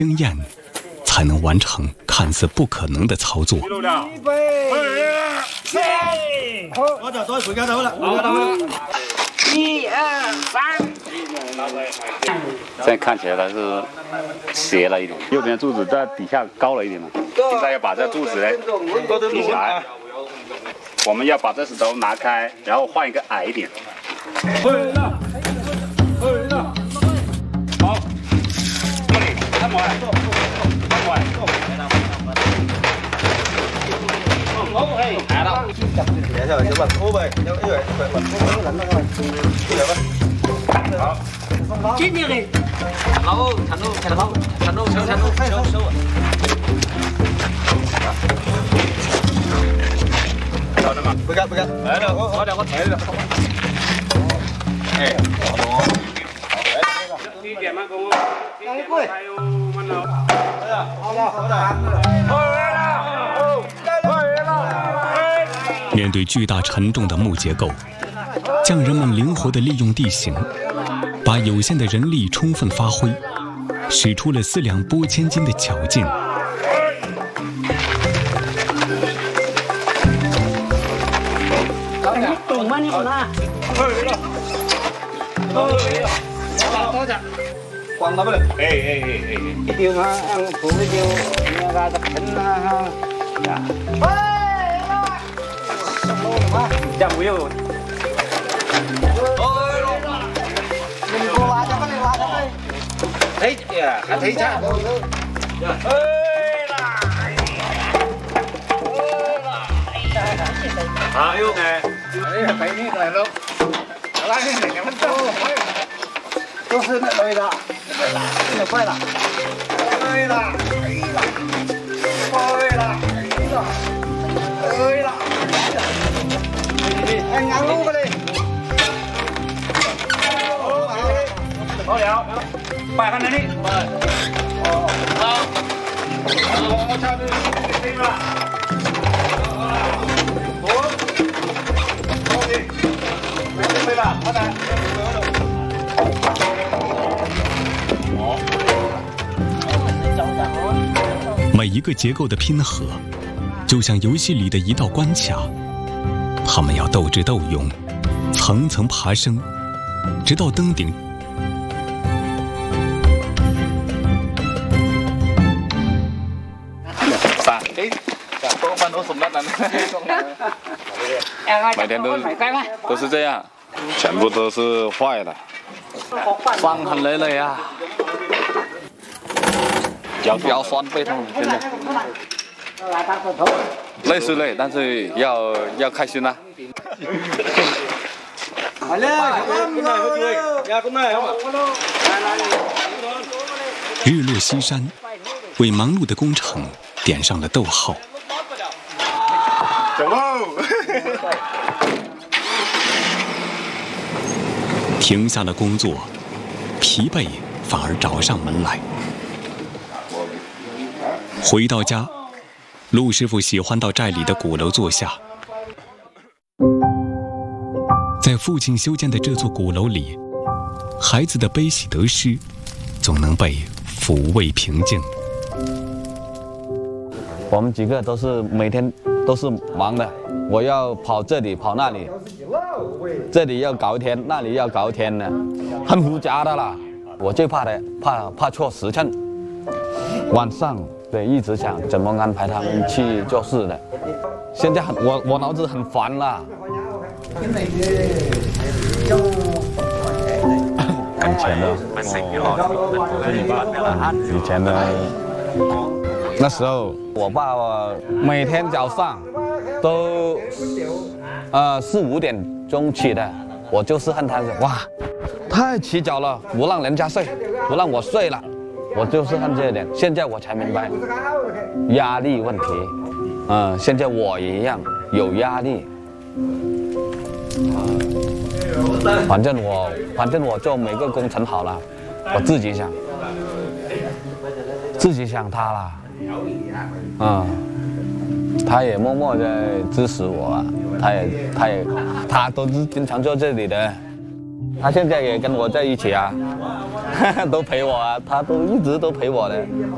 经验，才能完成看似不可能的操作。 我就再回家头了，回家头了。1、2、3。 现在看起来它是斜了一点，右边柱子在底下高了一点嘛。现在要把这柱子呢提起来，我们要把这石头拿开，然后换一个矮一点。好，这里看过来，看过来。矮了。好。 今天嘞，长路，收。 到了嘛？ 不干。 来了，我抬了。哎，好多。低点慢工，低点慢还有慢了。好了。 面对巨大沉重的木结构，匠人们灵活地利用地形，把有限的人力充分发挥，使出了4两拨千斤的巧劲。 懂吗？你不拿。多点。光到不了。 哎。 丢嘛，俺不会丢，那个喷啊哈。 这样不用。 thấy anh thấy sao? Yêu nè. Đấy phải như này luôn. Lại này cái mất đâu. Tôi xin lại đây là. Quay lại. Đây là. Ôi là. Ôi là. Anh ngắn luôn vào đi. Có liệu. Bài khăn này đi. Mời. Cho đi. Đi vào. 每一个结构的拼合，就像游戏里的一道关卡，他们要斗智斗勇，层层爬升，直到登顶。 每天都是这样，全部都是坏的，伤痕累累啊，腰酸背痛，真的。累是累，但是要开心啊。 日落西山，为忙碌的工程点上了逗号。停下了工作，疲惫反而找上门来。回到家，陆师傅喜欢到寨里的鼓楼坐下。在父亲修建的这座鼓楼里，孩子的悲喜得失总能被抚慰平静。 我们几个都是每天都是忙的，我要跑这里跑那里，这里要搞一天，那里要搞一天的，很复杂的啦。我最怕的怕错时辰，晚上对一直想怎么安排他们去做事的。现在我脑子很烦啦。以前的那时候，我爸每天早上都4、5点钟起的，我就是恨他哇，太起早了，不让人家睡，不让我睡了，我就是恨这一点。现在我才明白压力问题，现在我也一样有压力。反正我做每个工程好了，我自己想他了，他也默默在支持我啊，他都是经常做这里的，他现在也跟我在一起啊，都陪我啊，他都一直都陪我的。